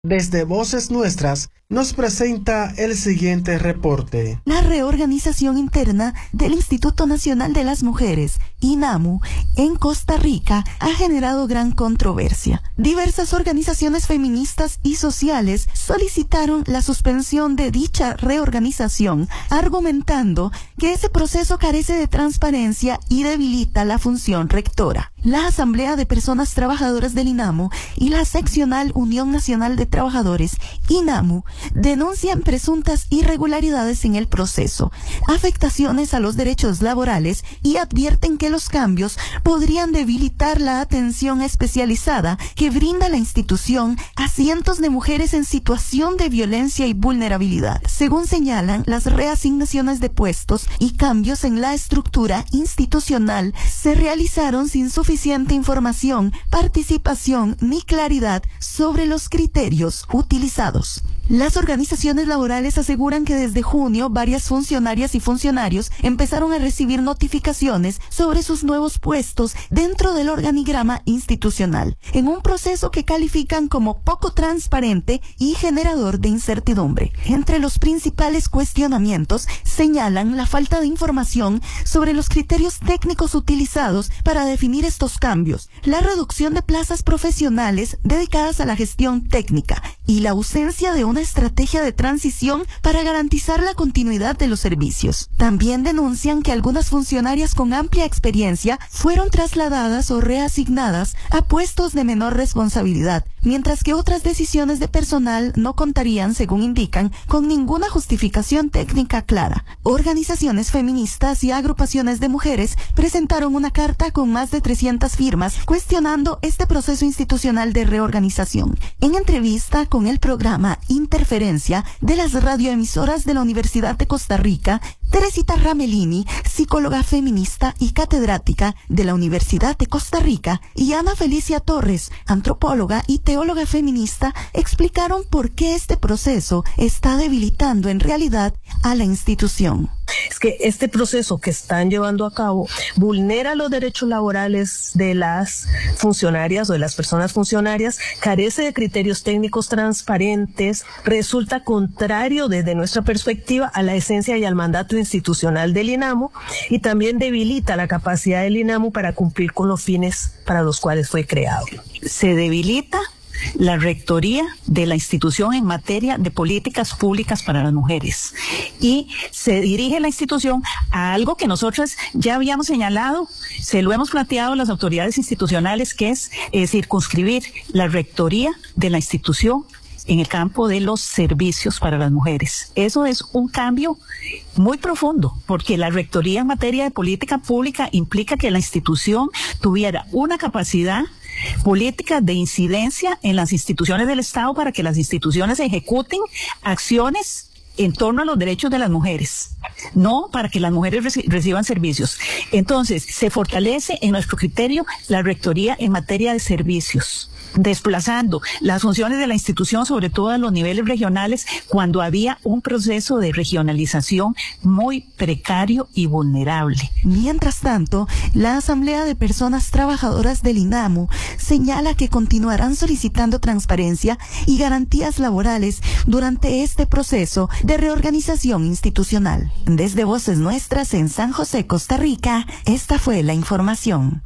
Desde Voces Nuestras nos presenta el siguiente reporte. La reorganización interna del Instituto Nacional de las Mujeres, INAMU, en Costa Rica ha generado gran controversia. Diversas organizaciones feministas y sociales solicitaron la suspensión de dicha reorganización, argumentando que ese proceso carece de transparencia y debilita la función rectora. La Asamblea de Personas Trabajadoras del INAMU y la seccional Unión Nacional de Trabajadores, INAMU, denuncian presuntas irregularidades en el proceso, afectaciones a los derechos laborales y advierten que los cambios podrían debilitar la atención especializada que brinda la institución a cientos de mujeres en situación de violencia y vulnerabilidad. Según señalan, las reasignaciones de puestos y cambios en la estructura institucional se realizaron sin suficiente información, participación ni claridad sobre los criterios utilizados. Las organizaciones laborales aseguran que desde junio varias funcionarias y funcionarios empezaron a recibir notificaciones sobre sus nuevos puestos dentro del organigrama institucional, en un proceso que califican como poco transparente y generador de incertidumbre. Entre los principales cuestionamientos señalan la falta de información sobre los criterios técnicos utilizados para definir estos cambios, la reducción de plazas profesionales dedicadas a la gestión técnica y la ausencia de una estrategia de transición para garantizar la continuidad de los servicios. También denuncian que algunas funcionarias con amplia experiencia fueron trasladadas o reasignadas a puestos de menor responsabilidad, mientras que otras decisiones de personal no contarían, según indican, con ninguna justificación técnica clara. Organizaciones feministas y agrupaciones de mujeres presentaron una carta con más de 300 firmas cuestionando este proceso institucional de reorganización. En entrevista con el programa Interferencia de las radioemisoras de la Universidad de Costa Rica, Teresita Ramelini, psicóloga feminista y catedrática de la Universidad de Costa Rica, y Ana Felicia Torres, antropóloga y teóloga feminista, explicaron por qué este proceso está debilitando en realidad a la institución. Es que este proceso que están llevando a cabo vulnera los derechos laborales de las funcionarias o de las personas funcionarias, carece de criterios técnicos transparentes, resulta contrario desde nuestra perspectiva a la esencia y al mandato institucional del INAMU, y también debilita la capacidad del INAMU para cumplir con los fines para los cuales fue creado. Se debilita la rectoría de la institución en materia de políticas públicas para las mujeres, y se dirige la institución a algo que nosotros ya habíamos señalado, se lo hemos planteado a las autoridades institucionales, que es circunscribir la rectoría de la institución en el campo de los servicios para las mujeres. Eso es un cambio muy profundo, porque la rectoría en materia de política pública implica que la institución tuviera una capacidad política de incidencia en las instituciones del Estado para que las instituciones ejecuten acciones en torno a los derechos de las mujeres, no para que las mujeres reciban servicios. Entonces, se fortalece en nuestro criterio la rectoría en materia de servicios, desplazando las funciones de la institución, sobre todo a los niveles regionales, cuando había un proceso de regionalización muy precario y vulnerable. Mientras tanto, la Asamblea de Personas Trabajadoras del INAMU señala que continuarán solicitando transparencia y garantías laborales durante este proceso de reorganización institucional. Desde Voces Nuestras en San José, Costa Rica, esta fue la información.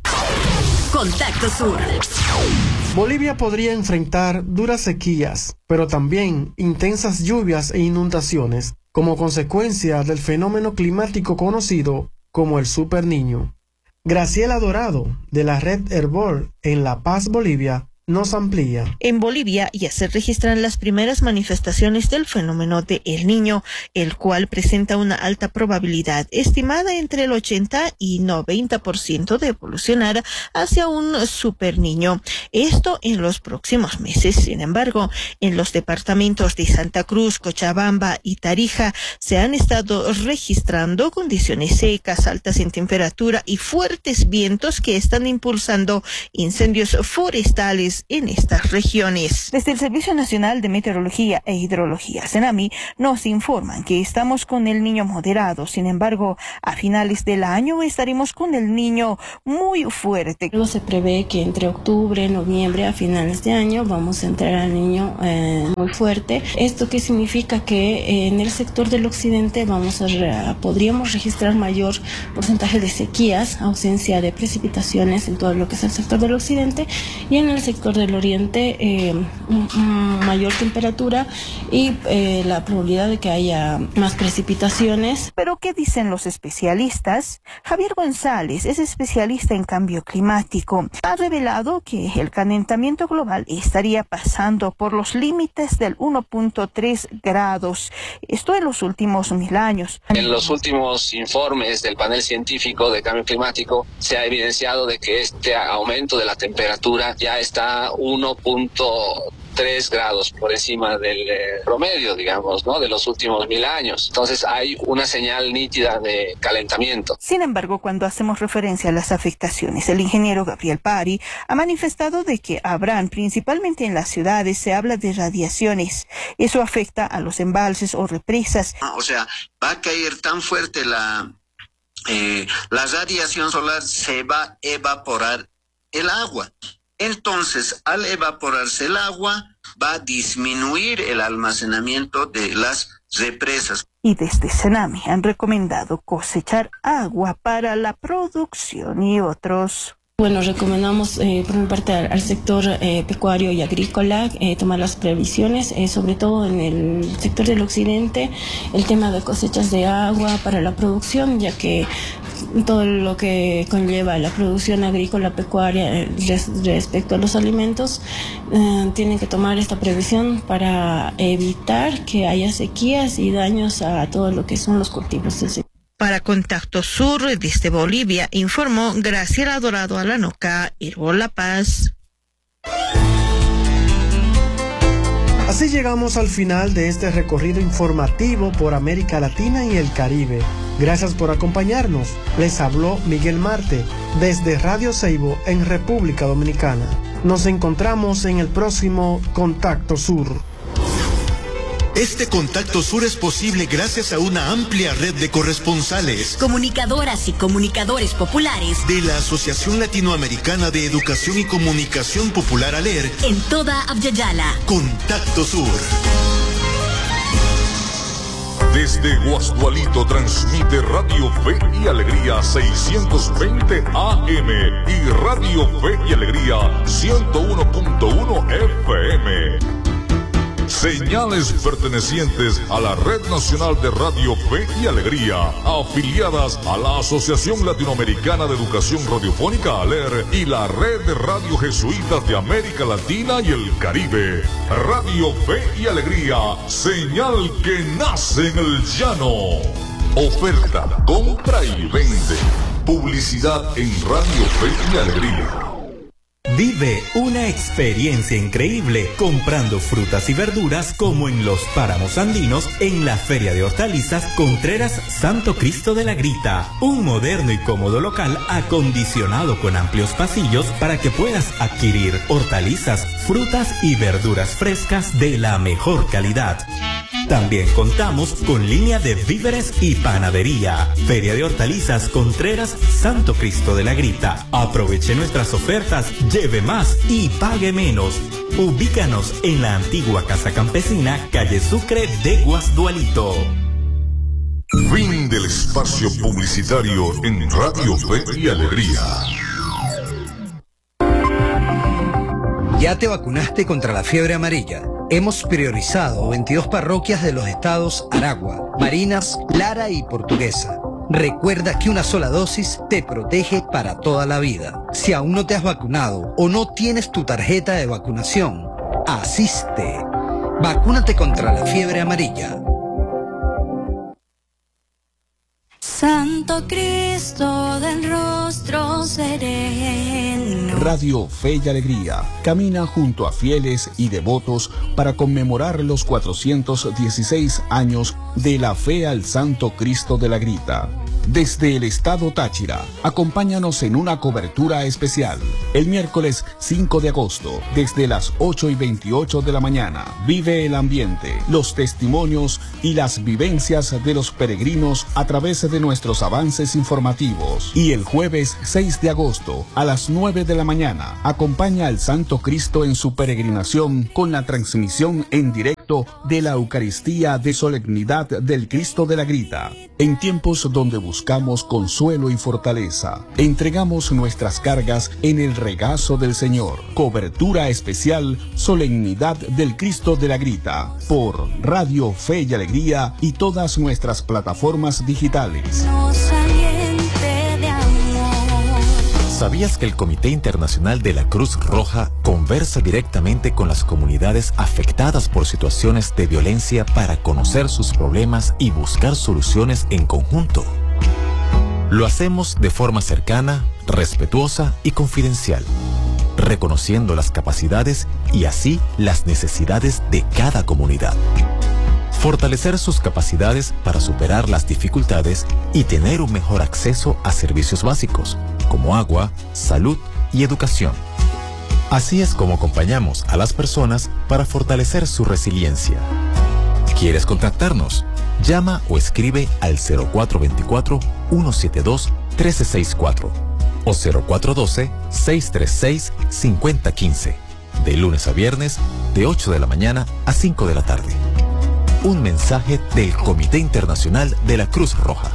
Contacto Sur. Bolivia podría enfrentar duras sequías, pero también intensas lluvias e inundaciones como consecuencia del fenómeno climático conocido como el Super Niño. Graciela Dorado, de la Red Herbol en La Paz, Bolivia, nos amplía. En Bolivia ya se registran las primeras manifestaciones del fenómeno de El Niño, el cual presenta una alta probabilidad, estimada entre el 80 y 90% de evolucionar hacia un Super Niño. Esto en los próximos meses. Sin embargo, en los departamentos de Santa Cruz, Cochabamba y Tarija se han estado registrando condiciones secas, altas en temperatura y fuertes vientos que están impulsando incendios forestales laborales en estas regiones. Desde el Servicio Nacional de Meteorología e Hidrología, SENAMI, nos informan que estamos con el niño moderado. Sin embargo, a finales del año estaremos con el niño muy fuerte. Luego se prevé que entre octubre, noviembre, a finales de año, vamos a entrar al niño muy fuerte. ¿Esto qué significa? Que en el sector del occidente podríamos registrar mayor porcentaje de sequías, ausencia de precipitaciones en todo lo que es el sector del occidente, y en el sector del oriente mayor temperatura y la probabilidad de que haya más precipitaciones. ¿Pero qué dicen los especialistas? Javier González es especialista en cambio climático. Ha revelado que el calentamiento global estaría pasando por los límites del 1.3 grados. Esto en los últimos 1000 años. En los últimos informes del panel científico de cambio climático se ha evidenciado de que este aumento de la temperatura ya está 1.3 grados por encima del promedio, digamos, ¿no?, de los últimos 1000 años. Entonces hay una señal nítida de calentamiento. Sin embargo, cuando hacemos referencia a las afectaciones, el ingeniero Gabriel Pari ha manifestado de que habrán, principalmente en las ciudades, se habla de radiaciones. Eso afecta a los embalses o represas. O sea, va a caer tan fuerte la radiación solar, se va a evaporar el agua. Entonces, al evaporarse el agua, va a disminuir el almacenamiento de las represas. Y desde SENAMI han recomendado cosechar agua para la producción y otros. Bueno, recomendamos por mi parte al sector pecuario y agrícola tomar las previsiones, sobre todo en el sector del occidente, el tema de cosechas de agua para la producción, ya que todo lo que conlleva la producción agrícola pecuaria respecto a los alimentos, tienen que tomar esta previsión para evitar que haya sequías y daños a todo lo que son los cultivos del sector. Para Contacto Sur, desde Bolivia, informó Graciela Dorado Alanoca, Herbol La Paz. Así llegamos al final de este recorrido informativo por América Latina y el Caribe. Gracias por acompañarnos. Les habló Miguel Marte desde Radio Ceibo en República Dominicana. Nos encontramos en el próximo Contacto Sur. Este Contacto Sur es posible gracias a una amplia red de corresponsales, comunicadoras y comunicadores populares de la Asociación Latinoamericana de Educación y Comunicación Popular ALER en toda Abya Yala. Contacto Sur. Desde Guasdualito transmite Radio Fe y Alegría 620 AM y Radio Fe y Alegría 101.1 FM. Señales pertenecientes a la Red Nacional de Radio Fe y Alegría, afiliadas a la Asociación Latinoamericana de Educación Radiofónica ALER y la Red de Radio Jesuitas de América Latina y el Caribe. Radio Fe y Alegría, señal que nace en el llano. Oferta, compra y vende. Publicidad en Radio Fe y Alegría. Vive una experiencia increíble comprando frutas y verduras como en los páramos andinos en la Feria de Hortalizas Contreras Santo Cristo de la Grita. Un moderno y cómodo local acondicionado con amplios pasillos para que puedas adquirir hortalizas, frutas y verduras frescas de la mejor calidad. También contamos con línea de víveres y panadería. Feria de Hortalizas Contreras Santo Cristo de la Grita. Aproveche nuestras ofertas, lleve más y pague menos. Ubícanos en la antigua Casa Campesina, calle Sucre de Guasdualito. Fin del espacio publicitario en Radio Fe y Alegría. ¿Ya te vacunaste contra la fiebre amarilla? Hemos priorizado 22 parroquias de los estados Aragua, Barinas, Lara y Portuguesa. Recuerda que una sola dosis te protege para toda la vida. Si aún no te has vacunado o no tienes tu tarjeta de vacunación, asiste. Vacúnate contra la fiebre amarilla. Santo Cristo del rostro sereno. Radio Fe y Alegría camina junto a fieles y devotos para conmemorar los 416 años de la fe al Santo Cristo de la Grita. desde el estado Táchira. Acompáñanos en una cobertura especial. El miércoles 5 de agosto, desde las 8:28 de la mañana. Vive el ambiente, los testimonios y las vivencias de los peregrinos a través de nuestros avances informativos. Y el jueves 6 de agosto, a las 9 de la mañana, acompaña al Santo Cristo en su peregrinación con la transmisión en directo de la Eucaristía de Solemnidad del Cristo de la Grita. En tiempos donde buscamos consuelo y fortaleza, entregamos nuestras cargas en el regazo del Señor. Cobertura especial Solemnidad del Cristo de la Grita por Radio Fe y Alegría y todas nuestras plataformas digitales. ¿Sabías que el Comité Internacional de la Cruz Roja conversa directamente con las comunidades afectadas por situaciones de violencia para conocer sus problemas y buscar soluciones en conjunto? Lo hacemos de forma cercana, respetuosa y confidencial, reconociendo las capacidades y así las necesidades de cada comunidad. Fortalecer sus capacidades para superar las dificultades y tener un mejor acceso a servicios básicos, como agua, salud y educación. Así es como acompañamos a las personas para fortalecer su resiliencia. ¿Quieres contactarnos? Llama o escribe al 0424-172-1364 o 0412-636-5015, de lunes a viernes, de 8 de la mañana a 5 de la tarde. Un mensaje del Comité Internacional de la Cruz Roja.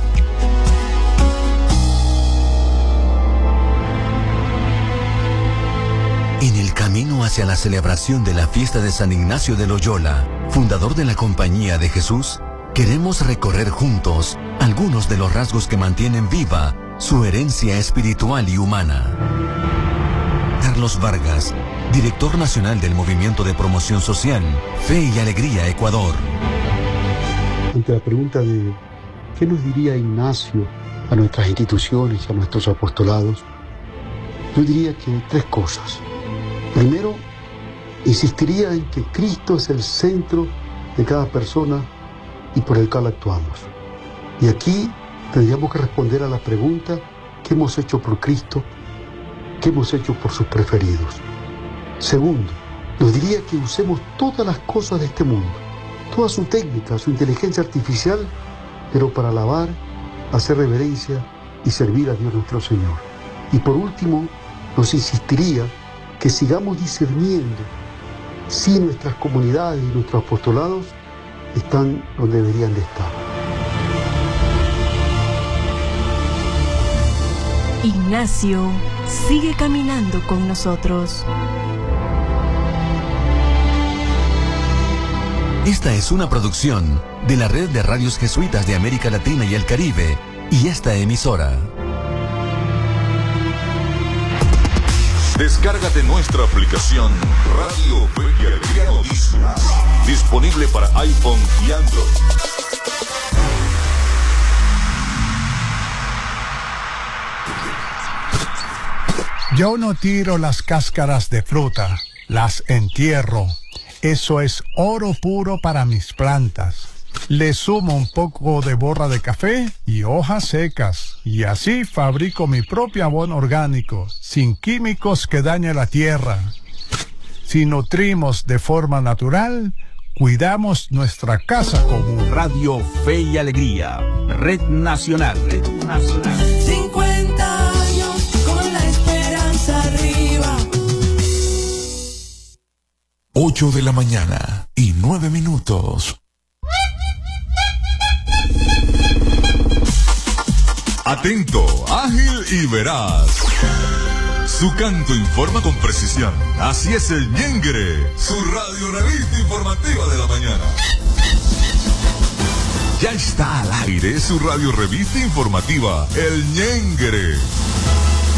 En el camino hacia la celebración de la fiesta de San Ignacio de Loyola, fundador de la Compañía de Jesús, queremos recorrer juntos algunos de los rasgos que mantienen viva su herencia espiritual y humana. Carlos Vargas, director nacional del Movimiento de Promoción Social, Fe y Alegría Ecuador. Ante la pregunta de ¿qué nos diría Ignacio a nuestras instituciones y a nuestros apostolados? Yo diría que 3 cosas. Primero, insistiría en que Cristo es el centro de cada persona y por el cual actuamos. Y aquí tendríamos que responder a la pregunta: ¿qué hemos hecho por Cristo? ¿Qué hemos hecho por sus preferidos? Segundo, nos diría que usemos todas las cosas de este mundo, toda su técnica, su inteligencia artificial, pero para alabar, hacer reverencia y servir a Dios nuestro Señor. Y por último, nos insistiría que sigamos discerniendo si nuestras comunidades y nuestros apostolados están donde deberían de estar. Ignacio sigue caminando con nosotros. Esta es una producción de la Red de Radios Jesuitas de América Latina y el Caribe y esta emisora. Descárgate nuestra aplicación Radio Fe y Alegría Noticias, disponible para iPhone y Android. Yo no tiro las cáscaras de fruta, las entierro. Eso es oro puro para mis plantas. Le sumo un poco de borra de café y hojas secas, y así fabrico mi propio abono orgánico, sin químicos que dañen la tierra. Si nutrimos de forma natural, cuidamos nuestra casa común. Radio Fe y Alegría, Red Nacional. 50 años con la esperanza arriba. 8 de la mañana y 9 minutos. Atento, ágil y veraz. Su canto informa con precisión. Así es el Ñengre, su radio revista informativa de la mañana. Ya está al aire su radio revista informativa, el Ñengre.